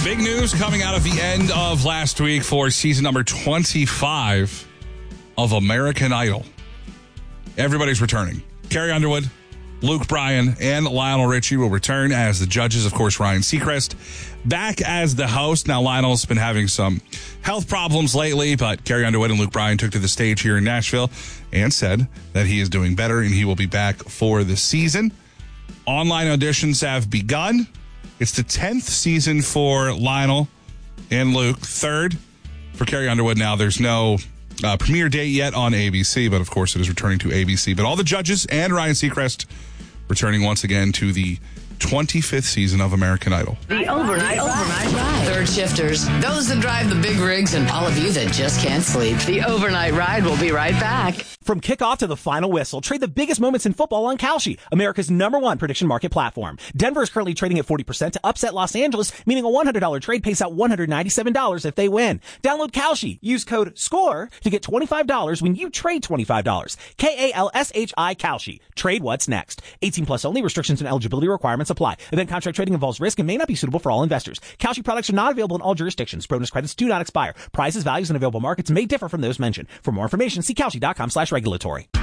Big news coming out of the end of last week for season number 25 of American Idol. Everybody's returning. Carrie Underwood, Luke Bryan, and Lionel Richie will return as the judges. Of course, Ryan Seacrest back as the host. Now, Lionel's been having some health problems lately, but Carrie Underwood and Luke Bryan took to the stage here in Nashville and said that he is doing better and he will be back for the season. Online auditions have begun. It's the 10th season for Lionel and Luke, 3rd for Carrie Underwood. Now, there's no premiere date yet on ABC, but of course it is returning to ABC. But all the judges and Ryan Seacrest returning once again to the 25th season of American Idol. The overnight ride. Third shifters, those that drive the big rigs, and all of you that just can't sleep. The overnight ride will be right back. From kickoff to the final whistle, trade the biggest moments in football on Kalshi, America's #1 prediction market platform. Denver is currently trading at 40% to upset Los Angeles, meaning a $100 trade pays out $197 if they win. Download Kalshi. Use code SCORE to get $25 when you trade $25. Kalshi Kalshi. Trade what's next. 18 plus only. Restrictions and eligibility requirements apply. Event contract trading involves risk and may not be suitable for all investors. Kalshi products are not available in all jurisdictions. Bonus credits do not expire. Prices, values, and available markets may differ from those mentioned. For more information, see Kalshi.com/regulatory.